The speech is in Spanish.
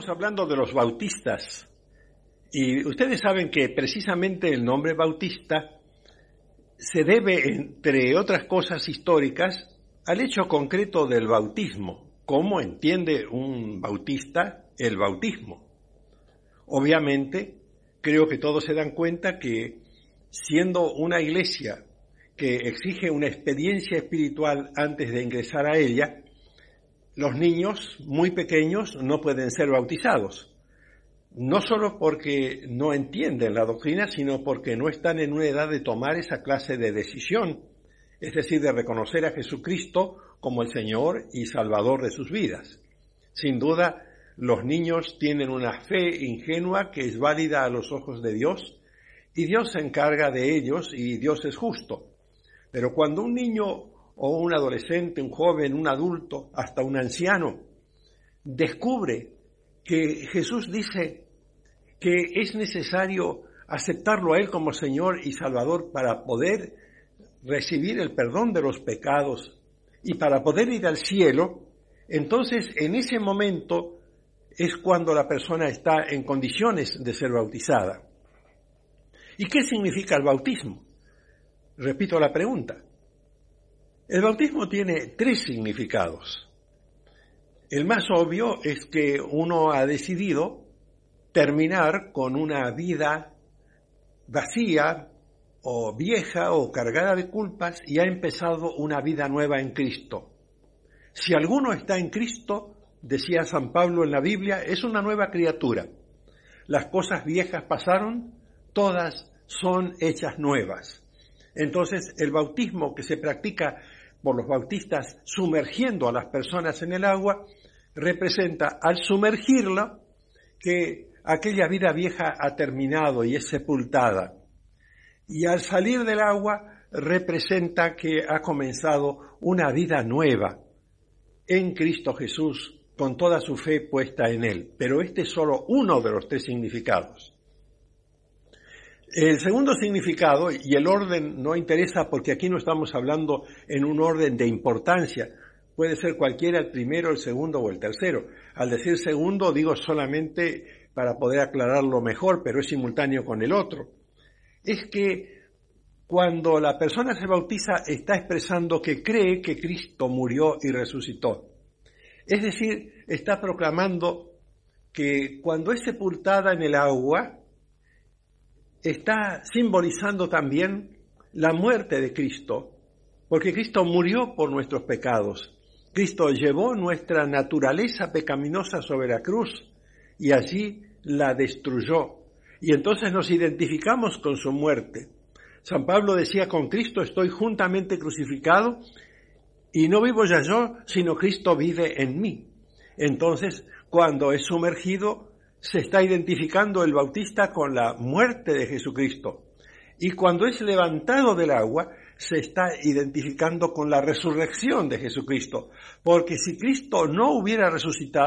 estamos hablando de los bautistas y ustedes saben que precisamente el nombre bautista se debe, entre otras cosas históricas, al hecho concreto del bautismo. ¿Cómo entiende un bautista el bautismo? Obviamente, creo que todos se dan cuenta que siendo una iglesia que exige una experiencia espiritual antes de ingresar a ella, los niños muy pequeños no pueden ser bautizados. No solo porque no entienden la doctrina, sino porque no están en una edad de tomar esa clase de decisión, es decir, de reconocer a Jesucristo como el Señor y Salvador de sus vidas. Sin duda, los niños tienen una fe ingenua que es válida a los ojos de Dios, y Dios se encarga de ellos y Dios es justo. Pero cuando un niño o un adolescente, un joven, un adulto, hasta un anciano, descubre que Jesús dice que es necesario aceptarlo a Él como Señor y Salvador para poder recibir el perdón de los pecados y para poder ir al cielo, entonces en ese momento es cuando la persona está en condiciones de ser bautizada. ¿Y qué significa el bautismo? Repito la pregunta. El bautismo tiene 3 significados. El más obvio es que uno ha decidido terminar con una vida vacía o vieja o cargada de culpas y ha empezado una vida nueva en Cristo. Si alguno está en Cristo, decía San Pablo en la Biblia, es una nueva criatura. Las cosas viejas pasaron, todas son hechas nuevas. Entonces, el bautismo que se practica por los bautistas sumergiendo a las personas en el agua, representa al sumergirla que aquella vida vieja ha terminado y es sepultada. Y al salir del agua representa que ha comenzado una vida nueva en Cristo Jesús, con toda su fe puesta en Él. Pero este es solo uno de los 3 significados. El segundo significado, y el orden no interesa porque aquí no estamos hablando en un orden de importancia, puede ser cualquiera, el primero, el segundo o el tercero. Al decir segundo digo solamente para poder aclararlo mejor, pero es simultáneo con el otro. Es que cuando la persona se bautiza está expresando que cree que Cristo murió y resucitó. Es decir, está proclamando que cuando es sepultada en el agua, está simbolizando también la muerte de Cristo, porque Cristo murió por nuestros pecados. Cristo llevó nuestra naturaleza pecaminosa sobre la cruz y allí la destruyó. Y entonces nos identificamos con su muerte. San Pablo decía, con Cristo estoy juntamente crucificado y no vivo ya yo, sino Cristo vive en mí. Entonces, cuando es sumergido, se está identificando el bautista con la muerte de Jesucristo. Y cuando es levantado del agua, se está identificando con la resurrección de Jesucristo. Porque si Cristo no hubiera resucitado,